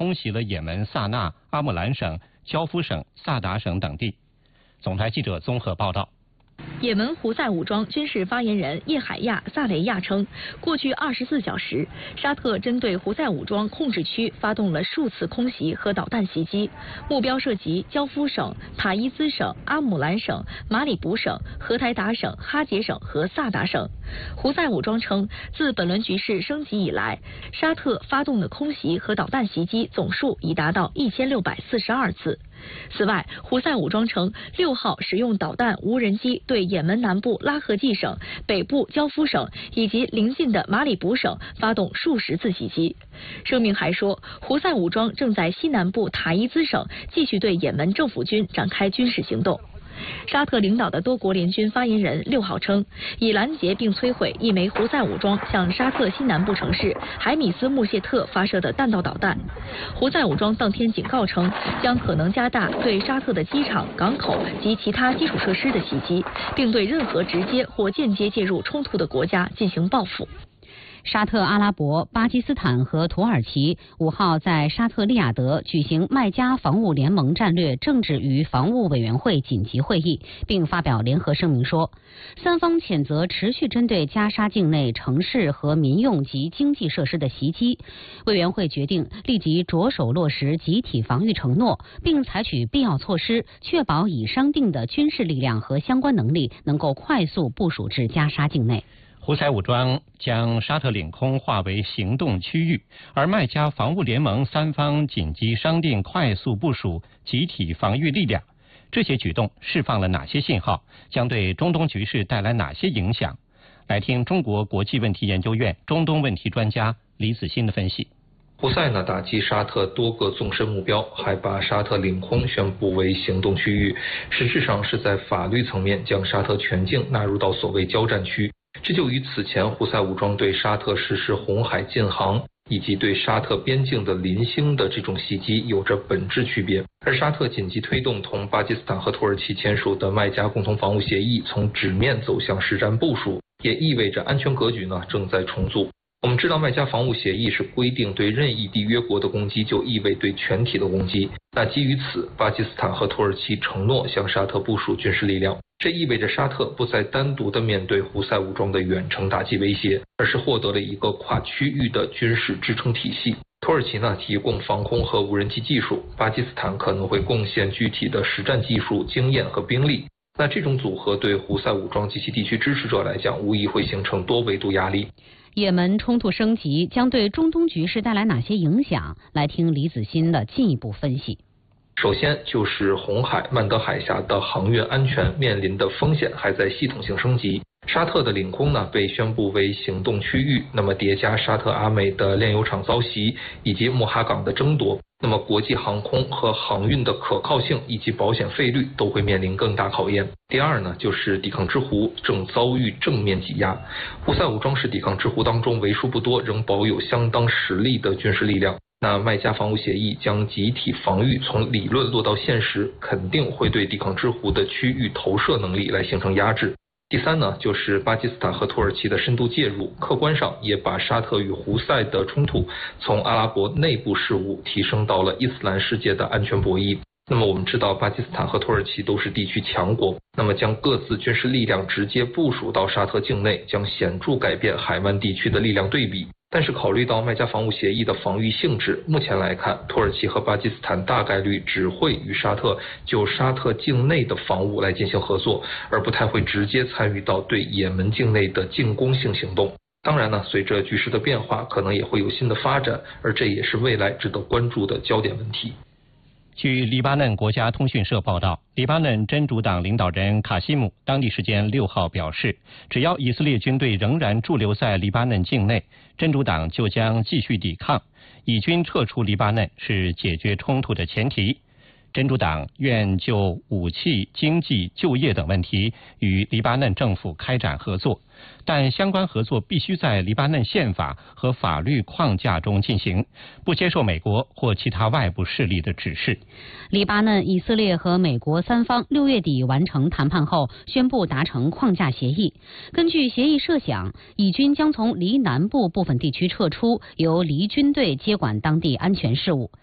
空袭了也门萨那、阿姆兰省、焦夫省、萨达省等地。总台记者综合报道。 也门胡塞武装军事发言人叶海亚·萨雷亚称，过去24小时，沙特针对胡塞武装控制区发动了数次空袭和导弹袭击，目标涉及焦夫省、塔伊兹省、阿姆兰省、马里卜省、荷台达省、哈杰省和萨达省。胡塞武装称，自本轮局势升级以来，沙特发动的空袭和导弹袭击总数已达到1642次。此外，胡塞武装称，6号使用导弹无人机对也门南部拉合季省、北部焦夫省以及邻近的马里卜省发动数十次袭击。声明还说，胡塞武装正在西南部塔伊兹省继续对也门政府军展开军事行动。沙特领导的多国联军发言人6号称，已拦截并摧毁一枚胡塞武装向沙特西南部城市海米斯穆谢特发射的弹道导弹。胡塞武装当天警告称，将可能加大对沙特的机场、港口及其他基础设施的袭击，并对任何直接或间接介入冲突的国家进行报复。 沙特阿拉伯、巴基斯坦和土耳其5号在沙特利雅得举行麦加防务联盟战略政治与防务委员会紧急会议，并发表联合声明说，三方谴责持续针对加沙境内城市和民用及经济设施的袭击。委员会决定立即着手落实集体防御承诺，并采取必要措施，确保已商定的军事力量和相关能力能够快速部署至加沙境内。 胡塞武装将沙特领空划为行动区域，而麦加防务联盟三方紧急商定快速部署集体防御力量。这些举动释放了哪些信号？将对中东局势带来哪些影响？来听中国国际问题研究院中东问题专家李子欣的分析。 胡塞呢打击沙特多个纵深目标，还把沙特领空宣布为行动区域，实质上是在法律层面将沙特全境纳入到所谓交战区。这就与此前胡塞武装对沙特实施红海禁航以及对沙特边境的临星的这种袭击有着本质区别。而沙特紧急推动同巴基斯坦和土耳其签署的麦加共同防务协议从纸面走向实战部署，也意味着安全格局呢正在重组。我们知道麦加防务协议是规定对任意缔约国的攻击就意味对全体的攻击，那基于此，巴基斯坦和土耳其承诺向沙特部署军事力量，这意味着沙特不再单独的面对胡塞武装的远程打击威胁，而是获得了一个跨区域的军事支撑体系。土耳其呢提供防空和无人机技术，巴基斯坦可能会贡献具体的实战技术、经验和兵力。那这种组合对胡塞武装及其地区支持者来讲，无疑会形成多维度压力。 也门冲突升级将对中东局势带来哪些影响？来听李子欣的进一步分析。 首先就是红海、曼德海峡的航运安全面临的风险还在系统性升级。沙特的领空呢被宣布为行动区域，那么叠加沙特阿美的炼油厂遭袭以及穆哈港的争夺，那么国际航空和航运的可靠性以及保险费率都会面临更大考验。第二呢，就是抵抗之湖正遭遇正面挤压。胡塞武装是抵抗之湖当中为数不多仍保有相当实力的军事力量。那麦加防务协议将集体防御从理论落到现实，肯定会对抵抗之湖的区域投射能力来形成压制。第三呢，就是巴基斯坦和土耳其的深度介入，客观上也把沙特与胡塞的冲突从阿拉伯内部事务提升到了伊斯兰世界的安全博弈。那么我们知道巴基斯坦和土耳其都是地区强国，那么将各自军事力量直接部署到沙特境内，将显著改变海湾地区的力量对比。但是考虑到麦加防务协议的防御性质，目前来看，土耳其和巴基斯坦大概率只会与沙特就沙特境内的防务来进行合作，而不太会直接参与到对也门境内的进攻性行动。当然呢，随着局势的变化，可能也会有新的发展，而这也是未来值得关注的焦点问题。 据黎巴嫩国家通讯社报道，黎巴嫩真主党领导人卡西姆当地时间6号表示，只要以色列军队仍然驻留在黎巴嫩境内，真主党就将继续抵抗。以军撤出黎巴嫩是解决冲突的前提。真主党愿就武器、经济、就业等问题与黎巴嫩政府开展合作，但相关合作必须在黎巴嫩宪法和法律框架中进行，不接受美国或其他外部势力的指示。 黎巴嫩、以色列和美国三方6月底完成谈判后，宣布达成框架协议。根据协议设想，以军将从黎南部部分地区撤出，由黎军队接管当地安全事务。